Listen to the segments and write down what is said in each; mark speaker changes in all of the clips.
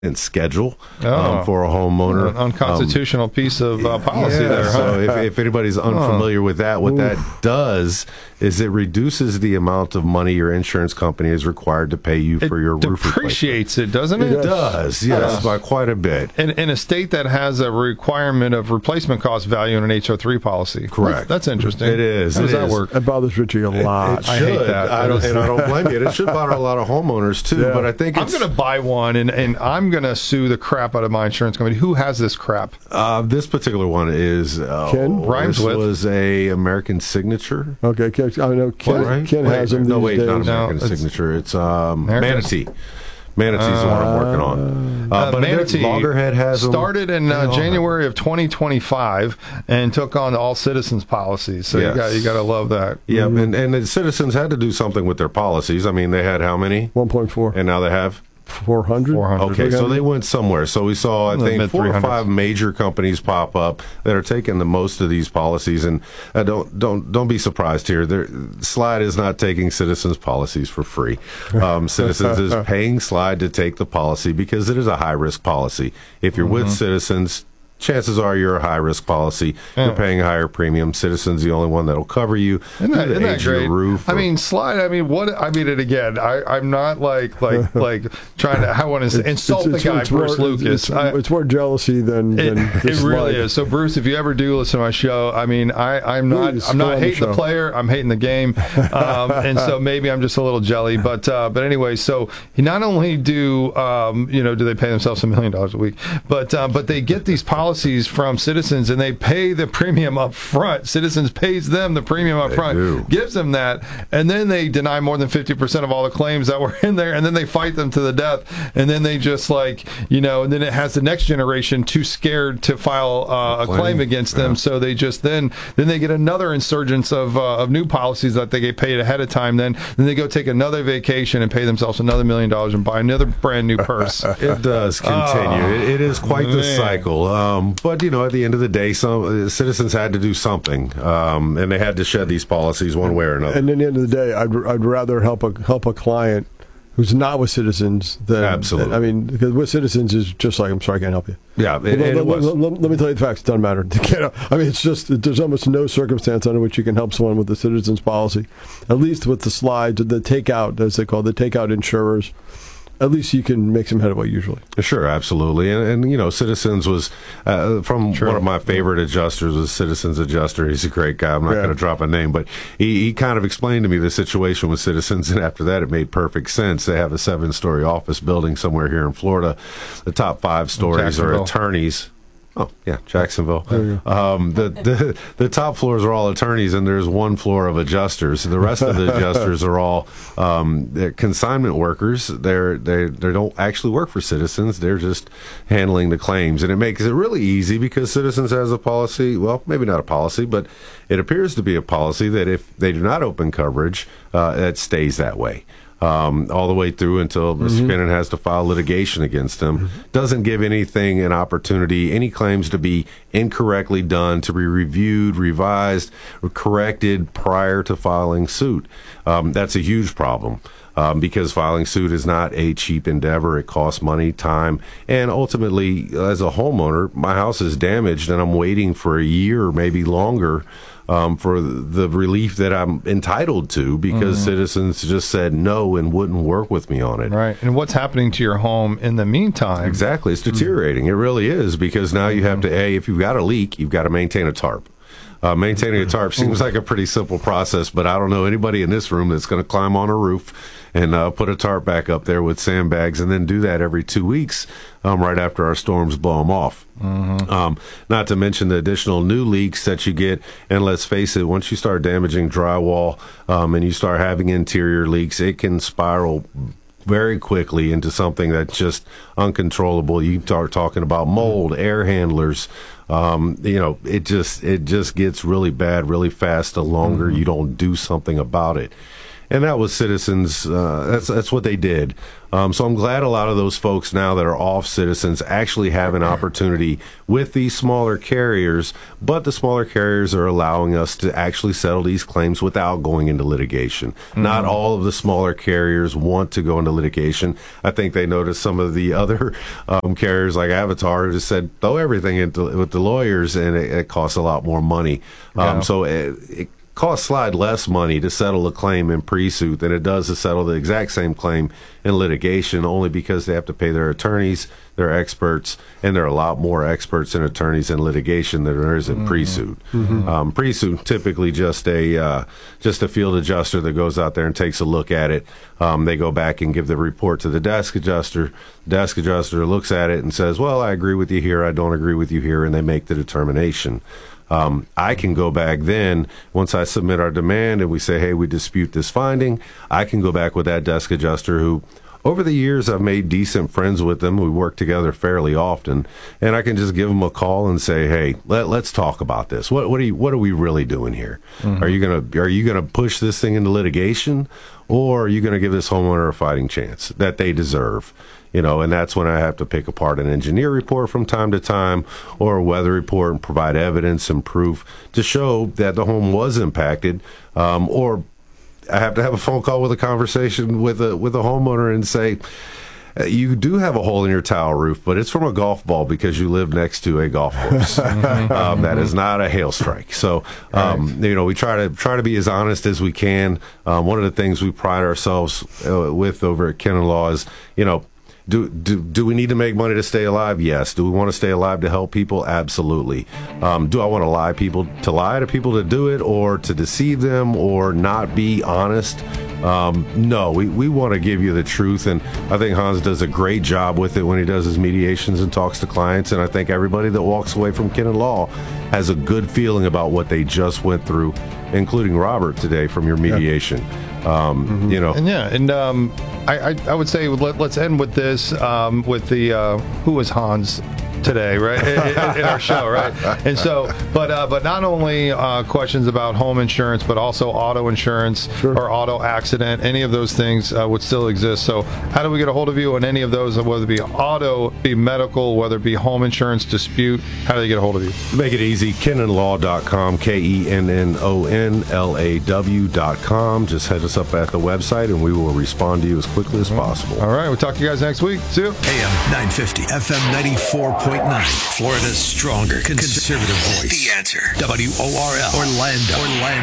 Speaker 1: and schedule for a homeowner.
Speaker 2: An unconstitutional piece of policy there. Huh?
Speaker 1: So if anybody's unfamiliar with that, what that does is it reduces the amount of money your insurance company is required to pay you for your roof replacement.
Speaker 2: Depreciates it, doesn't it?
Speaker 1: It does, yes, by quite a bit.
Speaker 2: In a state that has a requirement of replacement cost value in an HO3 policy.
Speaker 1: Correct.
Speaker 2: That's interesting.
Speaker 1: It is.
Speaker 2: How does that work?
Speaker 3: It bothers Richie a lot.
Speaker 1: I hate that. I don't blame you. It should bother a lot of homeowners, too, but I think
Speaker 2: I'm going to buy one, and I'm going to sue the crap out of my insurance company. Who has this crap?
Speaker 1: This particular one is
Speaker 3: Ken?
Speaker 2: Rhymes
Speaker 1: this
Speaker 2: with.
Speaker 1: was a American Signature.
Speaker 3: Okay, I know Ken has them these days.
Speaker 1: Not American Signature. It's Manatee. Manatee's the one I'm working on. But
Speaker 2: Manatee
Speaker 1: Loggerhead has them.
Speaker 2: Started in January of 2025 and took on all Citizens policies. So you got to love that.
Speaker 1: Yeah, and the Citizens had to do something with their policies. I mean, they had how many?
Speaker 3: 1.4.
Speaker 1: And now they have
Speaker 3: 400.
Speaker 1: Okay, so they went somewhere. So we saw, I think, 4 or 5 major companies pop up that are taking the most of these policies. And don't be surprised here. Slide is not taking Citizens policies for free. Citizens is paying Slide to take the policy because it is a high risk policy. If you're with Citizens, chances are you're a high-risk policy. You're paying a higher premium. Citizens the only one that'll cover you.
Speaker 2: Isn't that great?
Speaker 1: Roof
Speaker 2: I mean, Slide. I mean, what? I mean, and again, I'm not like trying to. I want to insult the guy, Bruce Lucas.
Speaker 3: It's more jealousy than
Speaker 2: it really is. So, Bruce, if you ever do listen to my show, I mean, I'm not hating the player. I'm hating the game, and so maybe I'm just a little jelly. But anyway, so he not only do they pay themselves $1 million a week, but they get these policies from Citizens and they pay the premium up front. Citizens pays them the premium up front, gives them that, and then they deny more than 50% of all the claims that were in there, and then they fight them to the death, and then they just and then it has the next generation too scared to file a claim against them, so they just then they get another insurgence of new policies that they get paid ahead of time. Then they go take another vacation and pay themselves another $1 million and buy another brand new purse.
Speaker 1: It does continue. It is quite the cycle. But, at the end of the day, some Citizens had to do something, and they had to shed these policies one way or another.
Speaker 3: And at the end of the day, I'd rather help a client who's not with Citizens than...
Speaker 1: Absolutely.
Speaker 3: I mean, because with Citizens is just like, I'm sorry, I can't help you.
Speaker 1: Yeah,
Speaker 3: let me tell you the facts. It doesn't matter. I mean, it's just, there's almost no circumstance under which you can help someone with the Citizens policy. At least with the Slide, the takeout, as they call it, the takeout insurers, at least you can make some headway usually.
Speaker 1: Sure, absolutely. And Citizens was, from one of my favorite adjusters, was Citizens Adjuster. He's a great guy. I'm not going to drop a name, but he kind of explained to me the situation with Citizens, and after that it made perfect sense. They have a 7-story office building somewhere here in Florida. The top 5 stories are attorneys. Oh, yeah, Jacksonville. The top floors are all attorneys, and there's 1 floor of adjusters. The rest of the adjusters are all they're consignment workers. They don't actually work for Citizens. They're just handling the claims, and it makes it really easy because Citizens has a policy. Well, maybe not a policy, but it appears to be a policy that if they do not open coverage, it stays that way. All the way through until Mr. Finnan has to file litigation against them. Doesn't give anything an opportunity, any claims to be incorrectly done, to be reviewed, revised, or corrected prior to filing suit. That's a huge problem. Because filing suit is not a cheap endeavor. It costs money, time, and ultimately, as a homeowner, my house is damaged and I'm waiting for a year or maybe longer for the relief that I'm entitled to because Citizens just said no and wouldn't work with me on it.
Speaker 2: Right. And what's happening to your home in the meantime?
Speaker 1: Exactly. It's deteriorating. It really is, because now you have to, if you've got a leak, you've got to maintain a tarp. Maintaining a tarp seems like a pretty simple process, but I don't know anybody in this room that's going to climb on a roof and put a tarp back up there with sandbags and then do that every 2 weeks right after our storms blow them off. Not to mention the additional new leaks that you get. And let's face it, once you start damaging drywall and you start having interior leaks, it can spiral very quickly into something that's just uncontrollable. You start talking about mold, air handlers. It just gets really bad really fast the longer you don't do something about it. and that was Citizens. That's what they did. So I'm glad a lot of those folks now that are off Citizens actually have an opportunity with these smaller carriers, but the smaller carriers are allowing us to actually settle these claims without going into litigation. Not all of the smaller carriers want to go into litigation. I think they noticed some of the other carriers like Avatar just said, throw everything with the lawyers, and it costs a lot more money. So it costs Slide less money to settle a claim in pre-suit than it does to settle the exact same claim in litigation, only because they have to pay their attorneys, their experts, and there are a lot more experts and attorneys in litigation than there is in pre-suit. Pre-suit typically just a field adjuster that goes out there and takes a look at it. They go back and give the report to the desk adjuster. Desk adjuster looks at it and says, well, I agree with you here, I don't agree with you here, and they make the determination. I can go back then, once I submit our demand and we say, hey, we dispute this finding, I can go back with that desk adjuster who, over the years, I've made decent friends with them. We work together fairly often, and I can just give them a call and say, hey, let's talk about this. What are we really doing here? Are you gonna push this thing into litigation, or are you gonna give this homeowner a fighting chance that they deserve? And that's when I have to pick apart an engineer report from time to time or a weather report and provide evidence and proof to show that the home was impacted, or I have to have a phone call with a conversation with a homeowner and say, you do have a hole in your tile roof, but it's from a golf ball because you live next to a golf course. That is not a hail strike. So, we try to be as honest as we can. One of the things we pride ourselves with over at Ken & Law is, do we need to make money to stay alive? Yes. Do we want to stay alive to help people? Absolutely. Do I want to lie to people to do it, or to deceive them, or not be honest? No, we want to give you the truth, and I think Hans does a great job with it when he does his mediations and talks to clients, and I think everybody that walks away from Ken & Law has a good feeling about what they just went through, including Robert today from your mediation. I would say let's end with this, with the who was Hans today, right, in our show, right? And so, but not only questions about home insurance, but also auto insurance or auto accident. Any of those things would still exist. So, how do we get a hold of you on any of those, whether it be auto, be medical, whether it be home insurance dispute? How do they get a hold of you? Make it easy. KennonLaw.com, KENNONLAW.com. Just head us up at the website, and we will respond to you as quickly as possible.
Speaker 2: All right, we'll talk to you guys next week. See you.
Speaker 4: AM 950, FM 94.9. Florida's stronger conservative voice. The Answer. WORL. Orlando.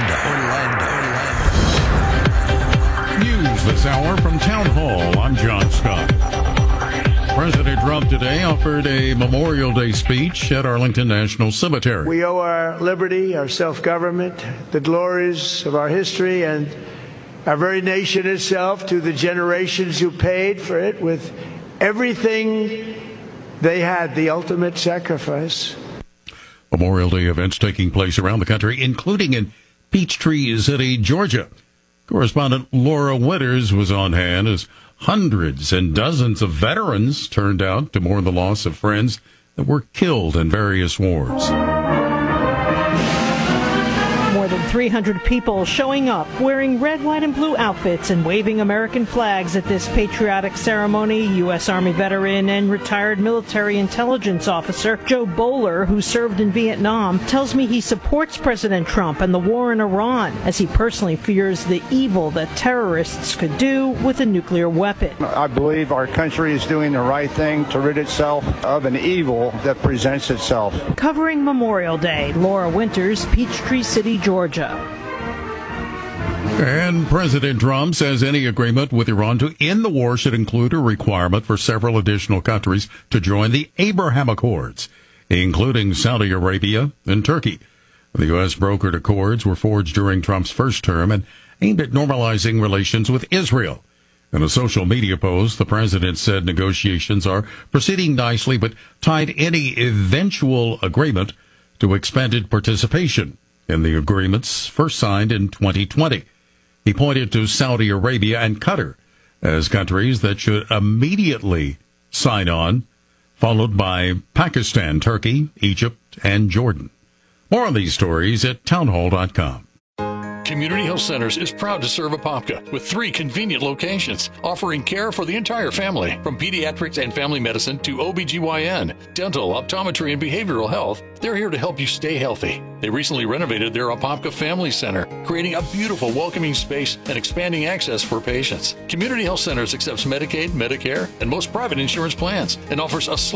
Speaker 5: News this hour from Town Hall. I'm John Scott. President Trump today offered a Memorial Day speech at Arlington National Cemetery.
Speaker 6: We owe our liberty, our self-government, the glories of our history, and our very nation itself to the generations who paid for it with everything they had, the ultimate sacrifice.
Speaker 5: Memorial Day events taking place around the country, including in Peachtree City, Georgia. Correspondent Laura Winters was on hand as hundreds and dozens of veterans turned out to mourn the loss of friends that were killed in various wars.
Speaker 7: More than 300 people showing up wearing red, white, and blue outfits and waving American flags at this patriotic ceremony. U.S. Army veteran and retired military intelligence officer Joe Bowler, who served in Vietnam, tells me he supports President Trump and the war in Iran, as he personally fears the evil that terrorists could do with a nuclear weapon.
Speaker 8: I believe our country is doing the right thing to rid itself of an evil that presents itself.
Speaker 7: Covering Memorial Day, Laura Winters, Peachtree City, Georgia.
Speaker 5: And President Trump says any agreement with Iran to end the war should include a requirement for several additional countries to join the Abraham Accords, including Saudi Arabia and Turkey. The U.S. brokered accords were forged during Trump's first term and aimed at normalizing relations with Israel. In a social media post, the president said negotiations are proceeding nicely, but tied any eventual agreement to expanded participation in the agreements first signed in 2020. He pointed to Saudi Arabia and Qatar as countries that should immediately sign on, followed by Pakistan, Turkey, Egypt, and Jordan. More on these stories at townhall.com.
Speaker 9: Community Health Centers is proud to serve Apopka with 3 convenient locations, offering care for the entire family, from pediatrics and family medicine to OBGYN, dental, optometry, and behavioral health. They're here to help you stay healthy. They recently renovated their Apopka Family Center, creating a beautiful, welcoming space and expanding access for patients. Community Health Centers accepts Medicaid, Medicare, and most private insurance plans and offers a